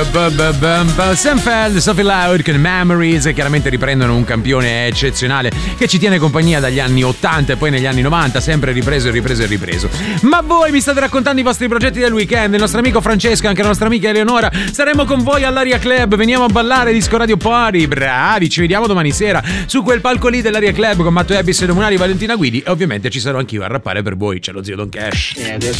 Sam Feld, Sophie Loud con Memories, chiaramente riprendono un campione eccezionale che ci tiene compagnia dagli anni 80 e poi negli anni 90, sempre ripreso. Ma voi mi state raccontando i vostri progetti del weekend. Il nostro amico Francesco e anche la nostra amica Eleonora saremo con voi all'Aria Club, veniamo a ballare Disco Radio Party, bravi, ci vediamo domani sera su quel palco lì dell'Aria Club con Matteo Ebbis e Domunari, Valentina Guidi, e ovviamente ci sarò anch'io a rappare per voi, c'è lo zio Don Cash.